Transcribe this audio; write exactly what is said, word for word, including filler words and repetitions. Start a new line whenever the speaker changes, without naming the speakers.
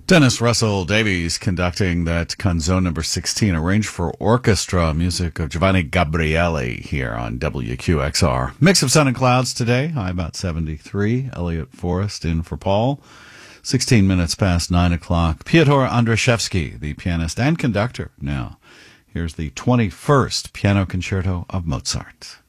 Dennis Russell Davies conducting that Canzone number sixteen, arranged for orchestra, music of Giovanni Gabriele here on W Q X R. Mix of sun and clouds today, high about seventy-three. Elliot Forrest in for Paul. sixteen minutes past nine o'clock. Piotr Andrzejewski, the pianist and conductor. Now, here's the twenty-first Piano Concerto of Mozart.